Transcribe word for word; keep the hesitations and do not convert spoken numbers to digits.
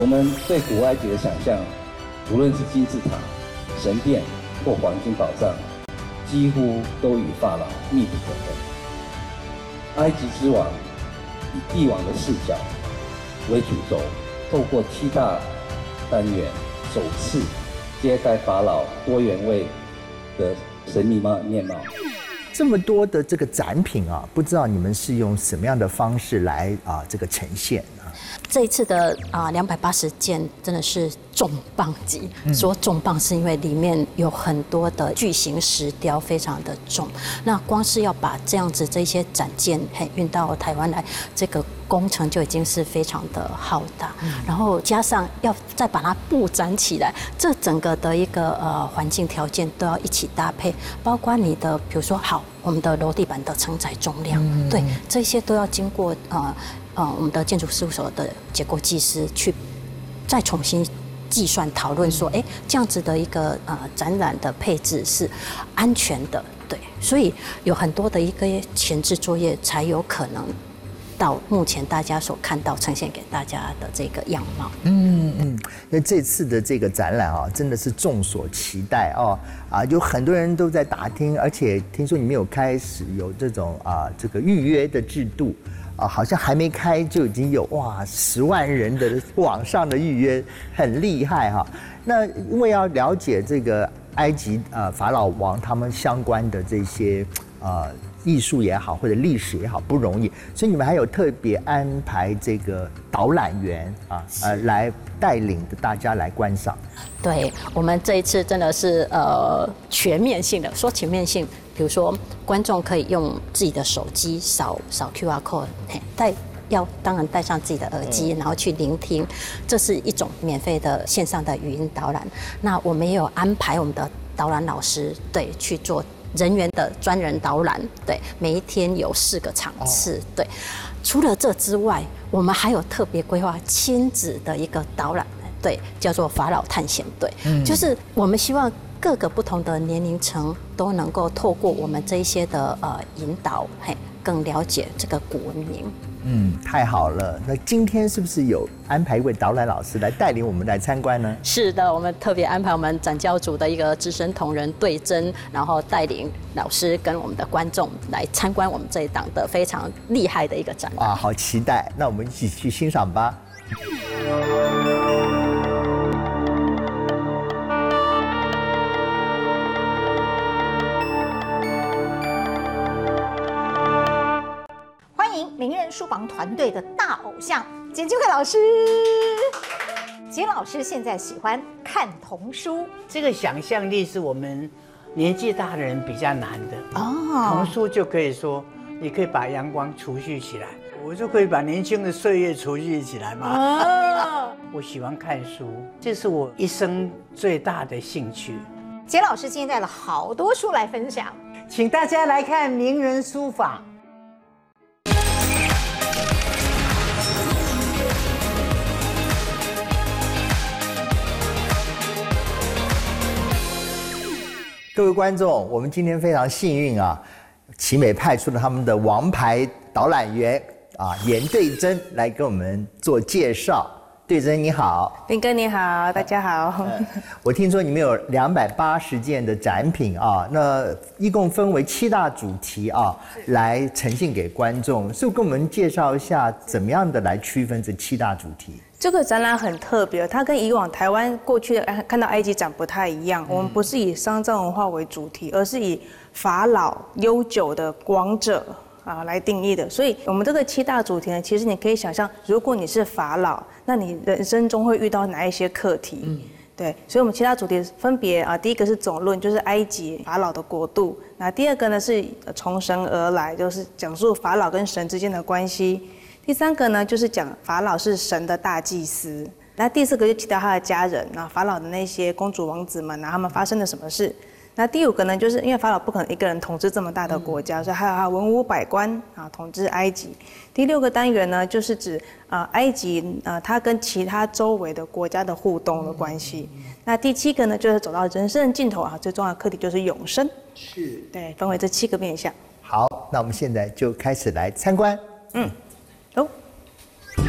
我们对古埃及的想象，无论是金字塔、神殿或黄金宝藏，几乎都与法老密不可分。埃及之王以帝王的视角为主轴，透过七大单元，首次揭开法老多元味的神秘面貌。 这么多的这个展品啊，不知道你们是用什么样的方式来啊这个呈现呢？ 这一次的啊两百八十件真的是重磅级，嗯、说重磅是因为里面有很多的巨型石雕，非常的重。那光是要把这样子这些展件嘿运到台湾来，这个工程就已经是非常的浩大。嗯、然后加上要再把它布展起来，这整个的一个呃环境条件都要一起搭配，包括你的比如说好我们的楼地板的承载重量，嗯、对这些都要经过呃。呃，我们的建筑事务所的结构技师去再重新计算讨论说，哎，这样子的一个呃展览的配置是安全的，对，所以有很多的一个前置作业才有可能到目前大家所看到呈现给大家的这个样貌。 嗯嗯，因为这次的这个展览啊，真的是众所期待哦啊，有很多人都在打听，而且听说你们有开始有这种啊这个预约的制度。啊，好像还没开就已经有哇十万人的网上的预约，很厉害哈。那因为要了解这个埃及呃法老王他们相关的这些呃艺术也好或者历史也好不容易，所以你们还有特别安排这个导览员啊呃来带领大家来观赏。 对，我们这一次真的是呃全面性的，说全面性。比如说，观众可以用自己的手机扫扫 Q R code， 带要当然带上自己的耳机，然后去聆听，这是一种免费的线上的语音导览。那我们也有安排我们的导览老师，对，去做人员的专人导览，对，每一天有四个场次，哦、对。除了这之外，我们还有特别规划亲子的一个导览，对，叫做法老探险队，嗯、就是我们希望。各个不同的年龄层都能够透过我们这一些的呃引导，嘿，更了解这个古文明。 嗯，太好了。那今天是不是有安排一位导览老师来带领我们来参观呢？ 是的，我们特别安排我们展教组的一个资深同仁对真，然后带领老师跟我们的观众来参观我们这一档的非常厉害的一个展览。 啊，好期待！那我们一起去欣赏吧。 名人书房团队的大偶像简金慧老师，简老师现在喜欢看童书， 这个想象力是我们年纪大的人比较难的哦。童书就可以说，你可以把阳光储蓄起来，我就可以把年轻的岁月储蓄起来嘛。哦、我喜欢看书，这是我一生最大的兴趣。 简老师今天带了好多书来分享， 请大家来看名人书房。 各位观众，我们今天非常幸运啊，奇美派出了他们的王牌导览员啊严对真来跟我们做介绍。对真你好， 斌哥你好，大家好。 呃、我听说你们有两百八十件的展品啊，那一共分为七大主题啊，来呈现给观众。是不是跟我们介绍一下怎么样的来区分这七大主题？ 这个展览很特别，它跟以往台湾过去的看到埃及展不太一样。嗯、我们不是以丧葬文化为主题，而是以法老悠久的广者啊来定义的。所以，我们这个七大主题呢，其实你可以想象，如果你是法老，那你人生中会遇到哪一些课题？嗯，对。所以，我们七大主题分别啊，第一个是总论，就是埃及法老的国度；那第二个呢是从神而来，就是讲述法老跟神之间的关系。第三个呢，就是讲法老是神的大祭司。那第四个就提到他的家人，那法老的那些公主王子们，他们发生了什么事？那第五个呢，就是因为法老不可能一个人统治这么大的国家，嗯、所以还有他文武百官啊统治埃及。第六个单元呢，就是指啊、呃、埃及呃它跟其他周围的国家的互动的关系。嗯、那第七个呢，就是走到人生的尽头啊，最重要的课题就是永生。 是， 对，分为这七个面向。 好，那我们现在就开始来参观。嗯。